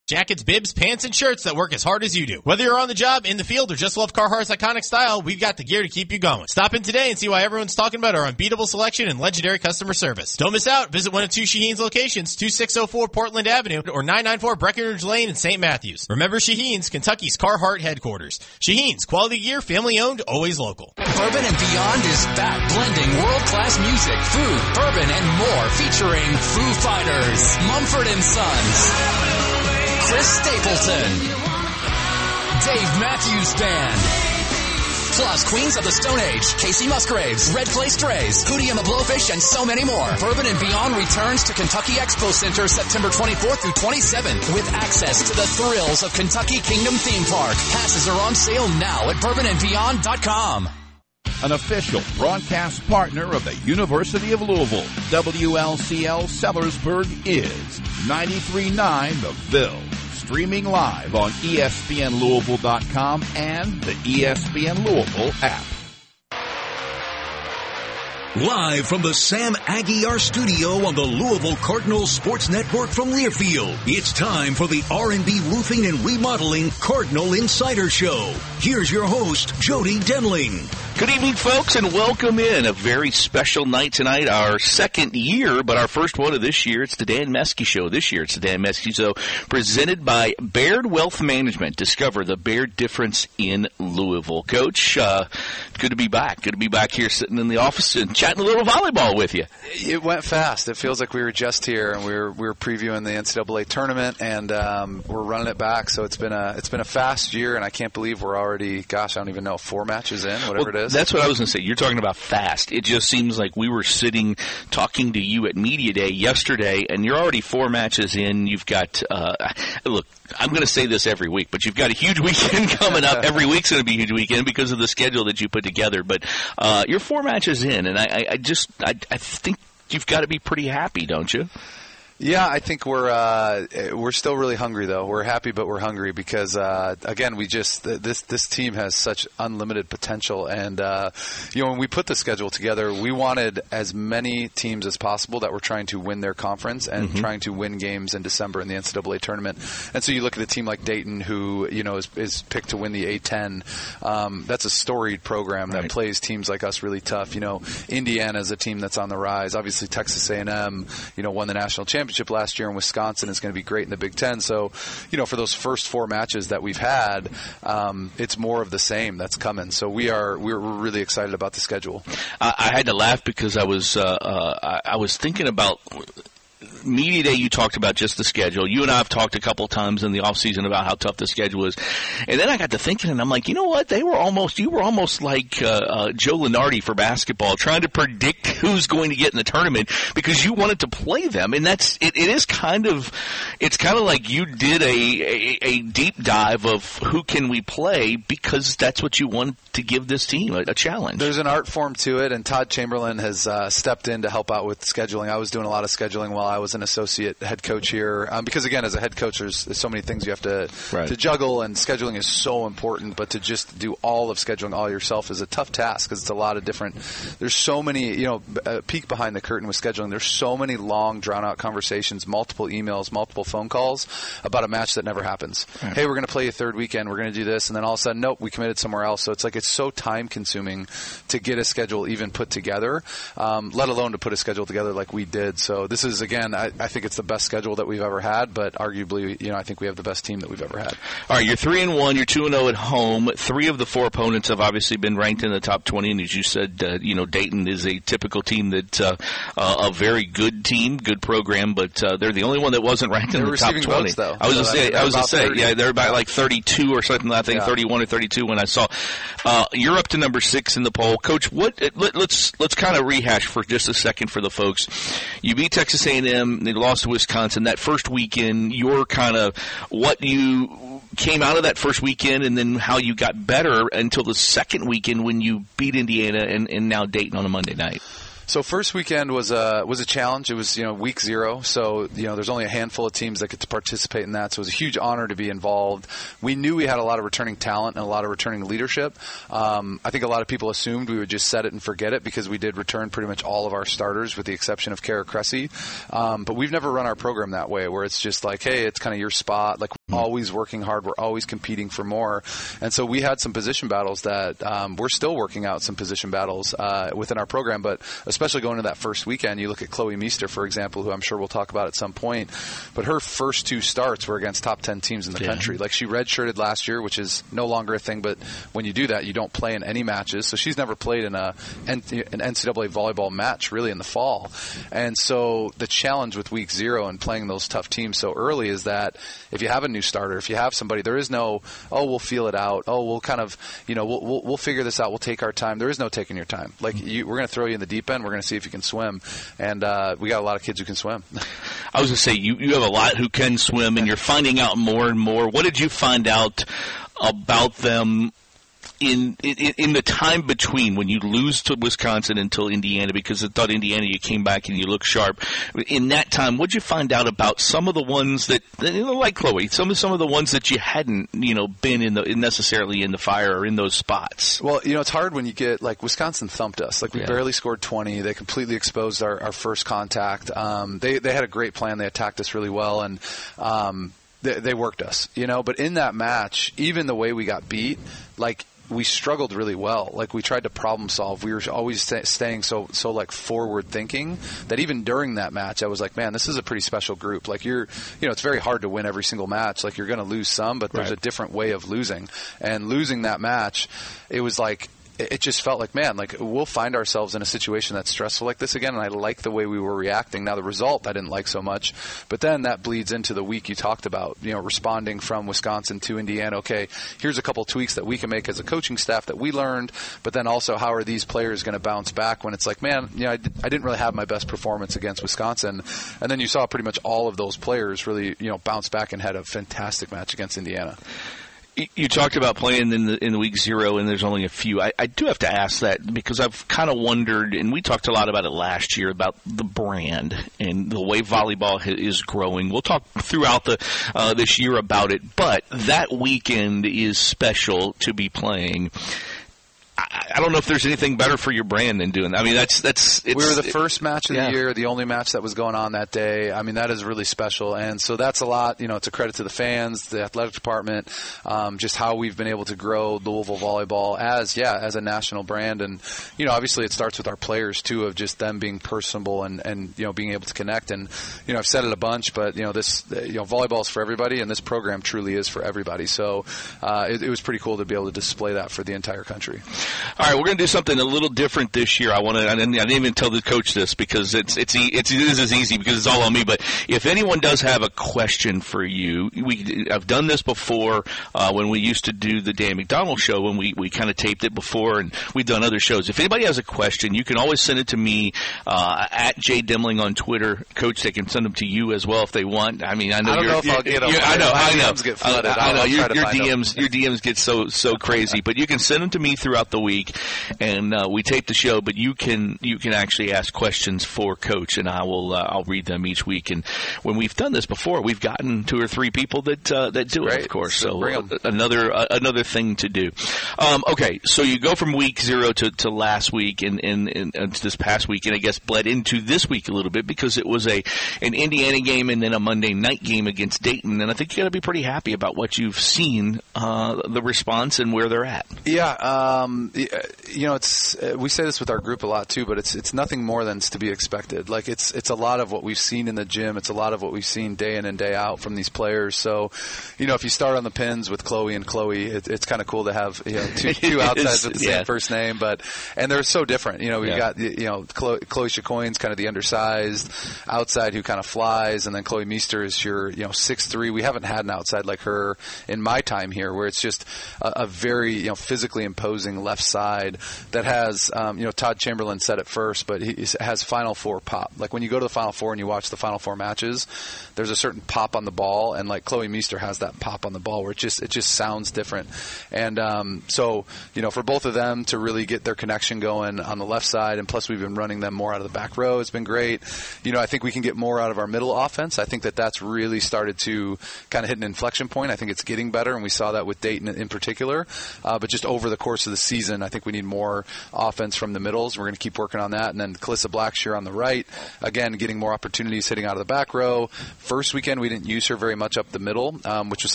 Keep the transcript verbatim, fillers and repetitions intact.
Jackets, bibs, pants, and shirts that work as hard as you do. Whether you're on the job, in the field, or just love Carhartt's iconic style, we've got the gear to keep you going. Stop in today and see why everyone's talking about our unbeatable selection and legendary customer service. Don't miss out. Visit one of two Shaheen's locations, two six zero four Portland Avenue or nine nine four Breckenridge Lane in Saint Matthews. Remember Shaheen's, Kentucky's Carhartt headquarters. Shaheen's, quality gear, family owned, always local. Bourbon and Beyond is back, blending world-class music, food, bourbon, and more, featuring Foo Fighters, Mumford and Sons, Chris Stapleton, Dave Matthews Band, plus Queens of the Stone Age, Casey Musgraves, Red Clay Strays, Hootie and the Blowfish, and so many more. Bourbon and Beyond returns to Kentucky Expo Center September twenty-fourth through twenty-seventh with access to the thrills of Kentucky Kingdom Theme Park. Passes are on sale now at bourbon and beyond dot com. An official broadcast partner of the University of Louisville, W L C L Sellersburg is ninety-three point nine The Ville. Streaming live on E S P N Louisville dot com and the E S P N Louisville app. Live from the Sam Aguiar studio on the Louisville Cardinals Sports Network from Learfield, it's time for the R and B Roofing and Remodeling Cardinal Insider Show. Here's your host, Jody Demling. Good evening, folks, and welcome in. A very special night tonight, our second year, but our first one of this year. It's the Dan Meske Show. This year, it's the Dan Meske Show, presented by Baird Wealth Management. Discover the Baird difference in Louisville. Coach, uh, good to be back. Good to be back here sitting in the office and chatting a little volleyball with you. It went fast. It feels like we were just here, and we were we were previewing the N C double A tournament, and um, we're running it back. So it's been a it's been a fast year, and I can't believe we're already, gosh, I don't even know, four matches in, whatever well, it is. That's what I was going to say. You're talking about fast. It just seems like we were sitting talking to you at Media Day yesterday, and you're already four matches in. You've got, uh, look, I'm going to say this every week, but you've got a huge weekend coming up. Every week's going to be a huge weekend because of the schedule that you put together. But uh, you're four matches in, and I, I, I just I, I think you've got to be pretty happy, don't you? Yeah, I think we're uh, we're still really hungry though. We're happy, but we're hungry because uh, again, we just this this team has such unlimited potential, and uh, you know when we put the schedule together, we wanted as many teams as possible that were trying to win their conference and mm-hmm. trying to win games in December in the N C double A tournament. And so you look at a team like Dayton, who you know is, is picked to win the A ten. Um, that's a storied program that right. plays teams like us really tough. You know, Indiana is a team that's on the rise. Obviously, Texas A and M, you know, won the national championship last year, and Wisconsin is going to be great in the Big Ten. So, you know, for those first four matches that we've had, um, it's more of the same that's coming. So we are we're really excited about the schedule. I, I had to laugh because I was uh, uh, I, I was thinking about Media Day. You talked about just the schedule. You and I have talked a couple times in the off season about how tough the schedule is, and then I got to thinking, and I'm like, you know what? They were almost you were almost like uh, uh, Joe Lunardi for basketball, trying to predict who's going to get in the tournament because you wanted to play them, and that's it. It is kind of it's kind of like you did a, a a deep dive of who can we play because that's what you want to give this team a, a challenge. There's an art form to it, and Todd Chamberlain has uh, stepped in to help out with scheduling. I was doing a lot of scheduling while I was an associate head coach here um, because, again, as a head coach, there's, there's so many things you have to right. to juggle, and scheduling is so important. But to just do all of scheduling all yourself is a tough task because it's a lot of different. There's so many, you know, a peek behind the curtain with scheduling. There's so many long, drawn-out conversations, multiple emails, multiple phone calls about a match that never happens. Right. Hey, we're going to play a third weekend. We're going to do this, and then all of a sudden, nope, we committed somewhere else. So it's like it's so time-consuming to get a schedule even put together, um, let alone to put a schedule together like we did. So this is, again, I, I think it's the best schedule that we've ever had, but arguably, you know, I think we have the best team that we've ever had. All right, you're three and one, you're two and zero at home. Three of the four opponents have obviously been ranked in the top twenty, and as you said, uh, you know, Dayton is a typical team that uh, uh, a very good team, good program, but uh, they're the only one that wasn't ranked in they're the top twenty. Votes, though. I was so gonna say, I was gonna say, thirty. yeah, they're about like thirty-two or something. I think yeah. thirty-one or thirty-two when I saw. Uh, you're up to number six in the poll, Coach. What? Let, let's let's kind of rehash for just a second for the folks. You beat Texas A and M, they lost to Wisconsin. That first weekend, your kind of what you came out of that first weekend, and then how you got better until the second weekend when you beat Indiana and, and now Dayton on a Monday night. So first weekend was a was a challenge. It was you know week zero, so you know there's only a handful of teams that get to participate in that. So it was a huge honor to be involved. We knew we had a lot of returning talent and a lot of returning leadership. Um, I think a lot of people assumed we would just set it and forget it because we did return pretty much all of our starters with the exception of Kara Cressy. Um, but we've never run our program that way, where it's just like, hey, it's kind of your spot. Like we're always working hard. We're always competing for more. And so we had some position battles that um, we're still working out some position battles uh, within our program, but especially going to that first weekend, you look at Chloe Meester, for example, who I'm sure we'll talk about at some point, but her first two starts were against top ten teams in the yeah. country. Like she redshirted last year, which is no longer a thing, but when you do that, you don't play in any matches. So she's never played in a an N C double A volleyball match really in the fall. And so the challenge with week zero and playing those tough teams so early is that if you have a new starter, if you have somebody, there is no, oh, we'll feel it out. Oh, we'll kind of, you know, we'll we'll, we'll figure this out. We'll take our time. There is no taking your time. Like you, we're going to throw you in the deep end. We're going to see if you can swim. And uh, we got a lot of kids who can swim. I was going to say, you, you have a lot who can swim, and you're finding out more and more. What did you find out about them in, in in the time between when you lose to Wisconsin until Indiana, because I thought Indiana you came back and you looked sharp. In that time, what did you find out about some of the ones that, you know, like Chloe, some of some of the ones that you hadn't, you know, been in the necessarily in the fire or in those spots? Well, you know, it's hard when you get, like, Wisconsin thumped us. Like, we yeah. barely scored twenty. They completely exposed our, our first contact. Um, they they had a great plan. They attacked us really well, and um, they, they worked us, you know. But in that match, even the way we got beat, like, we struggled really well. Like, we tried to problem solve. We were always st- staying so, so like forward thinking that even during that match, I was like, man, this is a pretty special group. Like, you're, you know, it's very hard to win every single match. Like, you're going to lose some, but there's right. a different way of losing. And losing that match, it was like, it just felt like, man, like we'll find ourselves in a situation that's stressful like this again, and I like the way we were reacting. Now, the result I didn't like so much, but then that bleeds into the week you talked about, you know, responding from Wisconsin to Indiana. Okay, here's a couple tweaks that we can make as a coaching staff that we learned, but then also how are these players going to bounce back when it's like, man, you know, I, I didn't really have my best performance against Wisconsin, and then you saw pretty much all of those players really, you know, bounce back and had a fantastic match against Indiana. You talked about playing in the in the week zero, and there's only a few. I, I do have to ask that because I've kind of wondered, and we talked a lot about it last year, about the brand and the way volleyball is growing. We'll talk throughout the uh, this year about it, but that weekend is special to be playing. I don't know if there's anything better for your brand than doing that. I mean, that's that's. It's, we were the first match of yeah. the year, the only match that was going on that day. I mean, that is really special, and so that's a lot. You know, it's a credit to the fans, the athletic department, um, just how we've been able to grow Louisville volleyball as yeah as a national brand, and you know, obviously it starts with our players too, of just them being personable and and you know being able to connect. And you know, I've said it a bunch, but you know, this you know volleyball is for everybody, and this program truly is for everybody. So uh, it, it was pretty cool to be able to display that for the entire country. All right, we're going to do something a little different this year. I want to. I didn't, I didn't even tell the coach this because it's it's it's this is easy because it's all on me. But if anyone does have a question for you, we I've done this before uh, when we used to do the Dan McDonald show when we, we kind of taped it before, and we've done other shows. If anybody has a question, you can always send it to me uh, at Jay Demling on Twitter. Coach, they can send them to you as well if they want. I mean, I know I don't you're, know if you're, I'll get them. I know, I know. D Ms get flooded. Uh, I know your, your D Ms them. your D Ms get so so crazy, but you can send them to me throughout the week. And uh, we tape the show, but you can you can actually ask questions for Coach, and I will uh, I'll read them each week. And when we've done this before, we've gotten two or three people that uh, that do Great. it, of course. So Bring uh, 'em. another uh, another thing to do. Um, okay, so you go from week zero to, to last week, and, and, and, and this past week, and I guess bled into this week a little bit because it was a an Indiana game and then a Monday night game against Dayton. And I think you got to be pretty happy about what you've seen, uh, the response and where they're at. Yeah, um, you know, it's uh, we say this with our group a lot too, but it's it's nothing more than to be expected. Like it's it's a lot of what we've seen in the gym. It's a lot of what we've seen day in and day out from these players. So, you know, if you start on the pins with Chloe and Chloe, it, it's kind of cool to have you know two, two outsides with the yeah. same first name, but and they're so different. You know, we've yeah. got you know Chloe, Chloe Chacoin's kind of the undersized outside who kind of flies, and then Chloe Meester is your you know six three. We haven't had an outside like her in my time here, where it's just a, a very you know physically imposing left left side that has, um, you know, Todd Chamberlain said it first, but he has Final Four pop. Like when you go to the Final Four and you watch the Final Four matches, there's a certain pop on the ball, and like Chloe Meester has that pop on the ball where it just it just sounds different. And um, so, you know, for both of them to really get their connection going on the left side, and plus we've been running them more out of the back row, it's been great. You know, I think we can get more out of our middle offense. I think that that's really started to kind of hit an inflection point. I think it's getting better, and we saw that with Dayton in particular. Uh, but just over the course of the season, I think we need more offense from the middles. We're going to keep working on that. And then Calissa Blackshear on the right, again, getting more opportunities hitting out of the back row. First weekend, we didn't use her very much up the middle, um, which was